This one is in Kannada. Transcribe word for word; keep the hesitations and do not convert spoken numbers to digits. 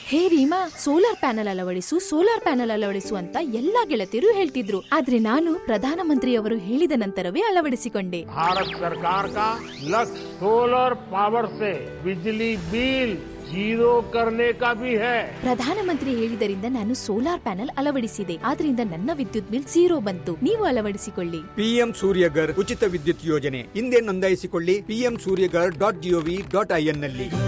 ಹೇ Reema, solar panel ಅಳವಡಿಸು solar panel ಅಳವಡಿಸು ಅಂತ ಎಲ್ಲಾ ಗೆಳತಿಯರು ಹೇಳ್ತಿದ್ರು. ಆದ್ರೆ ನಾನು ಪ್ರಧಾನಮಂತ್ರಿಯವರು ಹೇಳಿದ ನಂತರವೇ ಅಳವಡಿಸಿಕೊಂಡೆ. ಭಾರತ ಸರ್ಕಾರ का लक्ष्य सोलर पावर से बिजली बिल जीरो करने का भी है. ಪ್ರಧಾನಮಂತ್ರಿ ಹೇಳಿದರಿಂದ ನಾನು ಸೋಲಾರ್ ಪ್ಯಾನೆಲ್ ಅಳವಡಿಸಿದೆ. ಆದ್ರಿಂದ ನನ್ನ ವಿದ್ಯುತ್ ಬಿಲ್ ಝೀರೋ ಬಂತು. ನೀವು ಅಳವಡಿಸಿಕೊಳ್ಳಿ. ಪಿಎಂ ಸೂರ್ಯಗರ್ ಉಚಿತ ವಿದ್ಯುತ್ ಯೋಜನೆ ಹಿಂದೆ ನೋಂದಾಯಿಸಿಕೊಳ್ಳಿ. PM Surya Ghar dot gov dot IN ನಲ್ಲಿ.